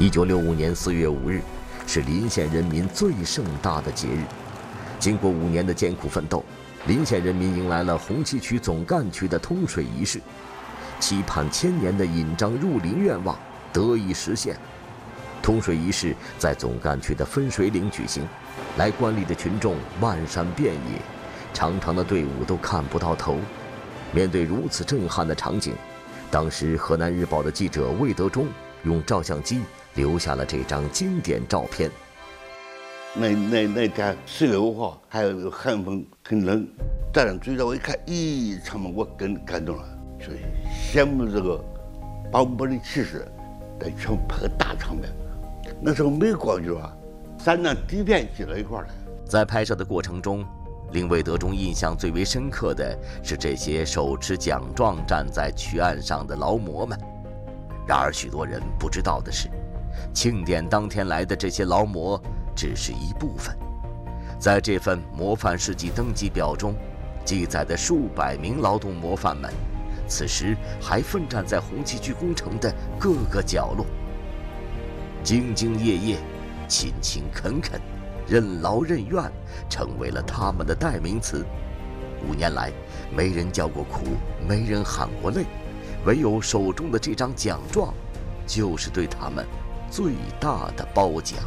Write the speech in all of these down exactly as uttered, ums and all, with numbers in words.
一九六五年四月五日，是临县人民最盛大的节日。经过五年的艰苦奋斗，临县人民迎来了红旗渠总干区的通水仪式，期盼千年的引漳入林愿望得以实现。通水仪式在总干区的分水岭举行，来观礼的群众漫山遍野，长长的队伍都看不到头。面对如此震撼的场景，当时河南日报的记者魏德忠用照相机留下了这张经典照片。 那那那天四月五号，还有寒风很冷，站上最早我一看，咦，他们我更感动了，所以羡慕这个把我们的气势在全拍个大场面。那时候没光局啊，三张底片挤到一块儿来。 在拍摄的过程中，令魏德忠印象最为深刻的是这些手持奖状站在渠岸上的劳模们。然而许多人不知道的是，庆典当天来的这些劳模只是一部分。在这份模范事迹登记表中，记载的数百名劳动模范们，此时还奋战在红旗渠工程的各个角落，兢兢业业，勤勤恳恳，任劳任怨，成为了他们的代名词。五年来，没人叫过苦，没人喊过累，唯有手中的这张奖状，就是对他们最大的褒奖。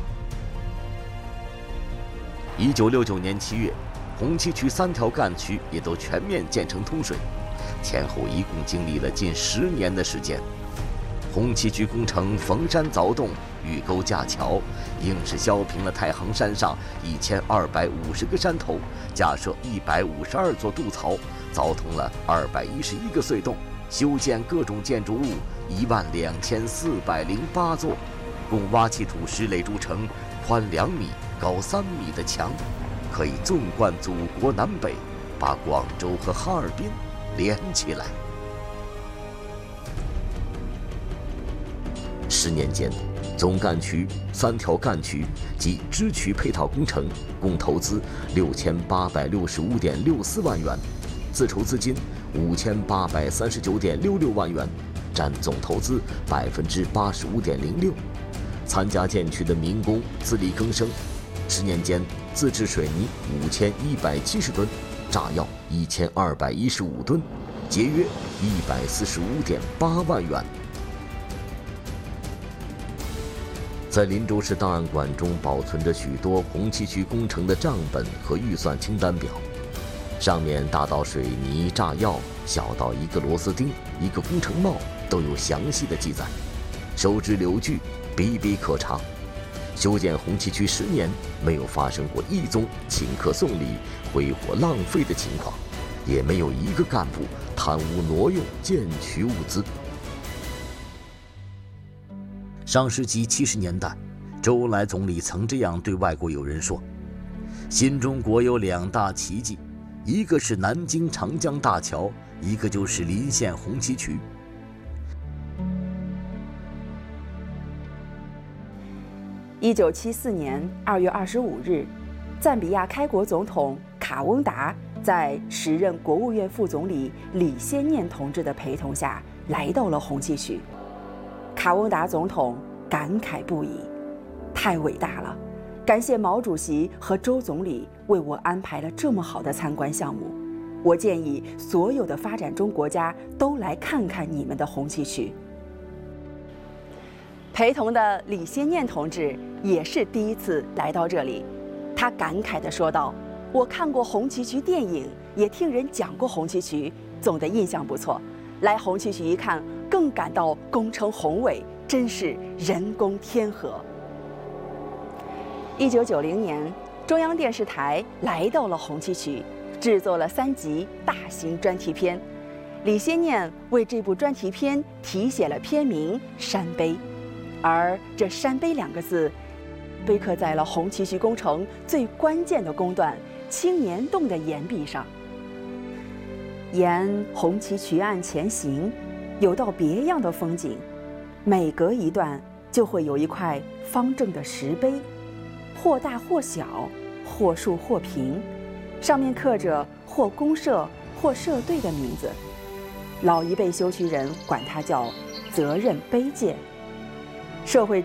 一九六九年七月，红旗渠三条干区也都全面建成通水，前后一共经历了近十年的时间。红旗渠工程逢山凿洞，遇沟架桥，硬是削平了太行山上一千二百五十个山头，架设一百五十二座渡槽，凿通了二百一十一个隧洞，修建各种建筑物一万两千四百零八座，共挖起土石垒筑成宽两米、高三米的墙，可以纵贯祖国南北，把广州和哈尔滨连起来。十年间，总干区三条干区及支渠配套工程共投资六千八百六十五点六四万元，自筹资金五千八百三十九点六六万元，占总投资百分之八十五点零六。参加建区的民工自力更生，十年间自制水泥五千一百七十吨，炸药一千二百一十五吨，节约一百四十五点八万元。在林州市档案馆中保存着许多红旗渠工程的账本和预算清单表，上面大到水泥、炸药，小到一个螺丝钉、一个工程帽，都有详细的记载，收支流据比比可查。修建红旗渠十年，没有发生过一宗请客送礼、挥霍浪费的情况，也没有一个干部贪污挪用建渠物资。上世纪七十年代，周恩来总理曾这样对外国友人说：“新中国有两大奇迹，一个是南京长江大桥，一个就是临县红旗渠。” 一九七四年二月二十五日，赞比亚开国总统卡翁达在时任国务院副总理李先念同志的陪同下，来到了红旗渠。卡翁达总统感慨不已，太伟大了！感谢毛主席和周总理为我安排了这么好的参观项目。我建议所有的发展中国家都来看看你们的红旗渠。陪同的李先念同志也是第一次来到这里，他感慨地说道：“我看过红旗渠电影，也听人讲过红旗渠，总的印象不错。来红旗渠一看，更感到工程宏伟，真是人工天和。”一九九零年，中央电视台来到了红旗渠，制作了三集大型专题片。李先念为这部专题片题写了片名《山碑》，而这“山碑”两个字，碑刻在了红旗渠工程最关键的工段青年洞的岩壁上。沿红旗渠岸前行，有道别样的风景，每隔一段就会有一块方正的石碑，或大或小，或竖或平，上面刻着或公社或社队的名字。老一辈修渠人管它叫责任碑界。社会